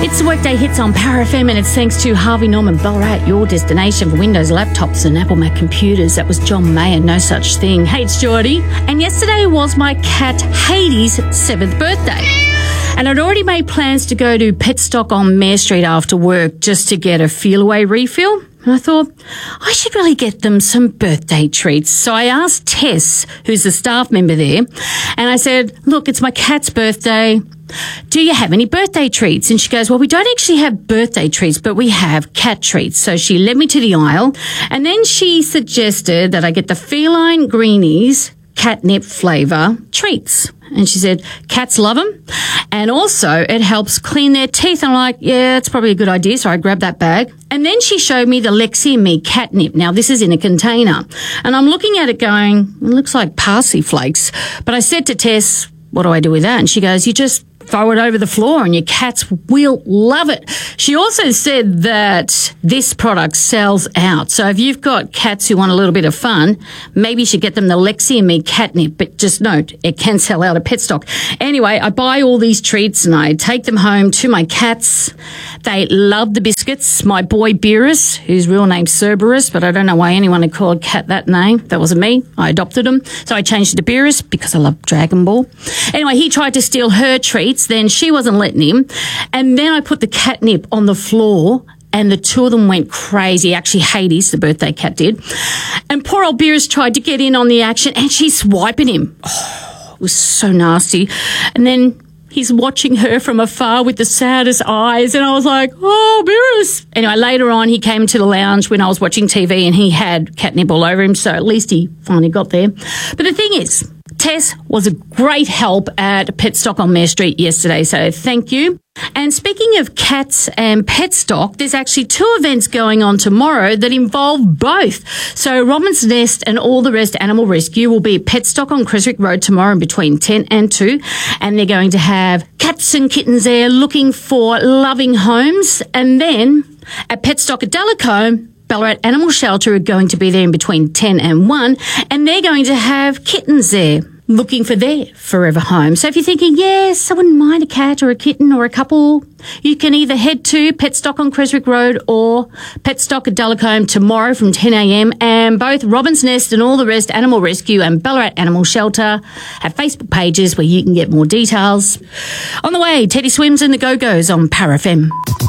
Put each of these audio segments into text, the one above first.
It's the Workday Hits on Power FM, and it's thanks to Harvey Norman Ballarat, your destination for Windows laptops and Apple Mac computers. That was John Mayer, no such thing. Hey, it's Geordie. And yesterday was my cat Hades' 7th birthday. And I'd already made plans to go to Petstock on Mare Street after work just to get a feel-away refill. And I thought, I should really get them some birthday treats. So I asked Tess, who's the staff member there, and I said, look, it's my cat's birthday. Do you have any birthday treats? And she goes, well, we don't actually have birthday treats, but we have cat treats. So she led me to the aisle, and then she suggested that I get the Feline Greenies catnip flavour treats. And she said, cats love them. And also, it helps clean their teeth. And I'm like, yeah, that's probably a good idea. So I grabbed that bag. And then she showed me the Lexi and Me catnip. Now, this is in a container. And I'm looking at it going, it looks like parsley flakes. But I said to Tess, what do I do with that? And she goes, you just throw it over the floor and your cats will love it. She also said that this product sells out. So if you've got cats who want a little bit of fun, maybe you should get them the Lexi and Me catnip. But just note, it can sell out at Petstock. Anyway, I buy all these treats and I take them home to my cats. They love the biscuits. My boy Beerus, whose real name's Cerberus, but I don't know why anyone had called a cat that name. That wasn't me. I adopted him. So I changed it to Beerus because I love Dragon Ball. Anyway, he tried to steal her treats. Then she wasn't letting him. And then I put the catnip on the floor and the two of them went crazy. Actually, Hades, the birthday cat, did. And poor old Beerus tried to get in on the action and she's swiping him. Oh, it was so nasty. And then he's watching her from afar with the saddest eyes. And I was like, oh, Beerus. Anyway, later on, he came to the lounge when I was watching TV and he had catnip all over him. So at least he finally got there. But the thing is, Tess was a great help at Petstock on Mare Street yesterday, so thank you. And speaking of cats and Petstock, there's actually 2 events going on tomorrow that involve both. So Robin's Nest and All the Rest Animal Rescue will be at Petstock on Creswick Road tomorrow between 10 and 2. And they're going to have cats and kittens there looking for loving homes. And then at Petstock at Delacombe, Ballarat Animal Shelter are going to be there in between 10 and 1, and they're going to have kittens there looking for their forever home. So if you're thinking, yes, I wouldn't mind a cat or a kitten or a couple, you can either head to Petstock on Creswick Road or Petstock at Delacombe tomorrow from 10 a.m. And both Robin's Nest and All the Rest Animal Rescue and Ballarat Animal Shelter have Facebook pages where you can get more details. On the way, Teddy Swims and the Go-Go's on Power FM.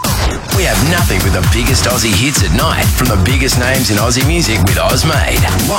We have nothing but the biggest Aussie hits at night from the biggest names in Aussie music with Ozmade.